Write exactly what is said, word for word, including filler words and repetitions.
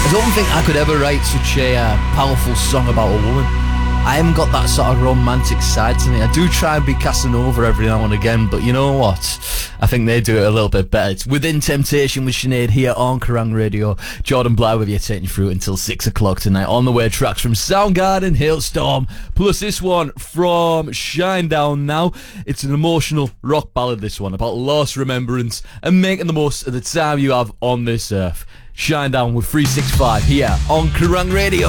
I don't think I could ever write such a uh, powerful song about a woman. I haven't got that sort of romantic side to me. I do try and be Casanova every now and again, but you know what? I think they do it a little bit better. It's Within Temptation with Sinead here on Kerrang Radio. Jordan Bly with you, taking you through until six o'clock tonight. On the way, tracks from Soundgarden, Hailstorm, plus this one from Shinedown Now. It's an emotional rock ballad, this one, about lost remembrance and making the most of the time you have on this earth. Shinedown with three sixty-five here on Kerrang Radio.